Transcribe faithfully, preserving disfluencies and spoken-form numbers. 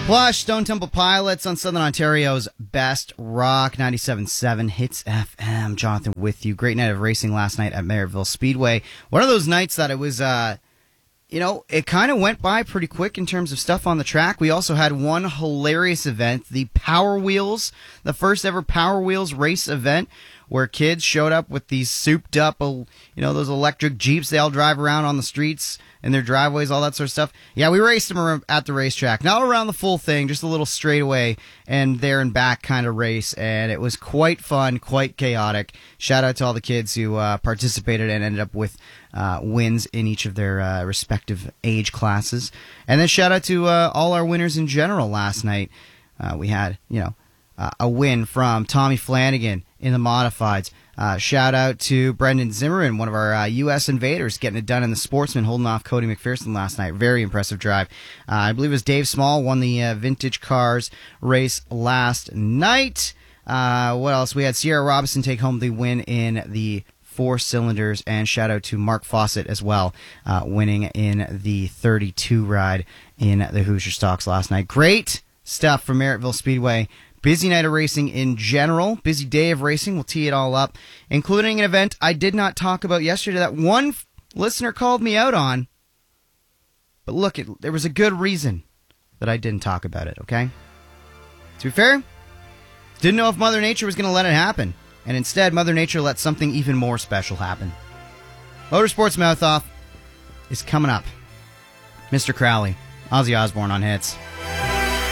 Plush, Stone Temple Pilots on Southern Ontario's best rock, ninety-seven point seven Hits F M. Jonathan with you. Great night of racing last night at Merrittville Speedway. One of those nights that it was, uh, you know, it kind of went by pretty quick in terms of stuff on the track. We also had one hilarious event, the Power Wheels, the first ever Power Wheels race event, where kids showed up with these souped up, you know, those electric Jeeps they all drive around on the streets in their driveways, all that sort of stuff. Yeah, we raced them at the racetrack. Not around the full thing, just a little straightaway and there and back kind of race, and it was quite fun, quite chaotic. Shout out to all the kids who uh, participated and ended up with uh, wins in each of their uh, respective age classes. And then shout out to uh, all our winners in general last night. Uh, we had, you know, uh, a win from Tommy Flanagan in the modifieds. Uh, shout out to Brendan Zimmerman, one of our uh, U S invaders, getting it done in the Sportsman, holding off Cody McPherson last night. Very impressive drive. Uh, I believe it was Dave Small won the uh, vintage cars race last night. Uh, what else? We had Sierra Robinson take home the win in the four cylinders, and shout out to Mark Fawcett as well, uh, winning in the thirty-two ride in the Hoosier Stocks last night. Great stuff from Merrittville Speedway. Busy night of racing in general. Busy day of racing. We'll tee it all up, including an event I did not talk about yesterday that one f- listener called me out on. But look, it, there was a good reason that I didn't talk about it, okay? To be fair, didn't know if Mother Nature was going to let it happen. And instead, Mother Nature let something even more special happen. Motorsports Mouth Off is coming up. Mister Crowley, Ozzy Osbourne on Hits.